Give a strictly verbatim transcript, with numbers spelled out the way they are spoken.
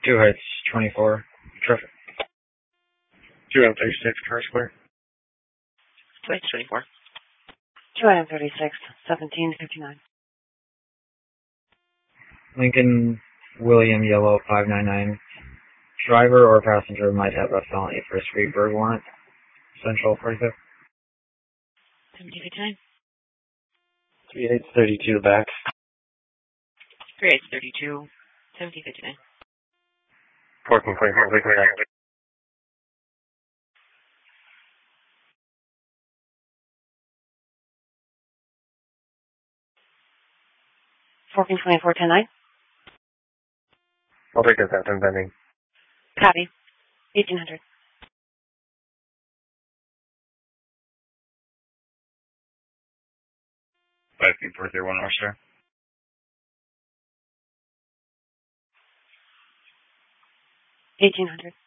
Two heights, twenty-four. Traffic. Two and thirty-six, car square. Two heights, twenty-four. Two and thirty-six, seventeen fifty-nine. Lincoln William Yellow five nine nine. Driver or passenger might have a felony for a street bird warrant. Central forty-fifth. seventeen fifty-nine. Three eight thirty-two back. Three eight thirty-two. seventeen fifty-nine. Fourteen twenty-four, wake me up. Fourteen twenty-four, ten nine. I'll take this after I'm bending. Copy. Eighteen hundred. Five feet four zero one North Star. Eighteen hundred.